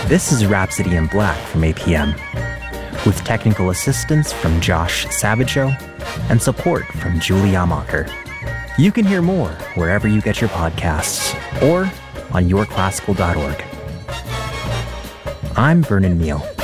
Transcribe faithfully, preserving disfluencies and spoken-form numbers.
This is Rhapsody in Black from A P M, with technical assistance from Josh Savageau and support from Julie Amacher. You can hear more wherever you get your podcasts or on your classical dot org. I'm Vernon Neal.